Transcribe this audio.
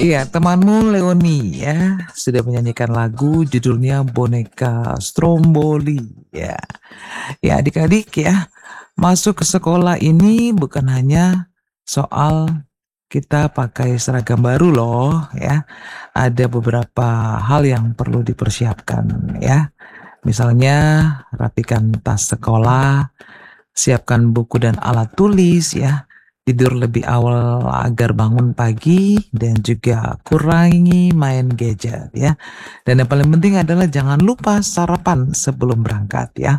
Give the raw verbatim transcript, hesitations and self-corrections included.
Iya, temanmu Leoni ya, sudah menyanyikan lagu judulnya Boneka Stromboli ya. Ya adik-adik ya, masuk ke sekolah ini bukan hanya soal kita pakai seragam baru loh ya. Ada beberapa hal yang perlu dipersiapkan ya. Misalnya rapikan tas sekolah, siapkan buku dan alat tulis ya. Tidur lebih awal agar bangun pagi dan juga kurangi main gadget ya. Dan yang paling penting adalah jangan lupa sarapan sebelum berangkat ya.